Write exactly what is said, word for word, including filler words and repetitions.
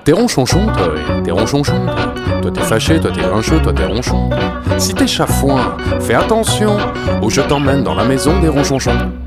T'es ronchonchon, toi, oui, t'es ronchonchon. Toi t'es fâché, toi t'es grincheux, toi t'es ronchon. Si t'es chafouin, fais attention, ou je t'emmène dans la maison des ronchonchons.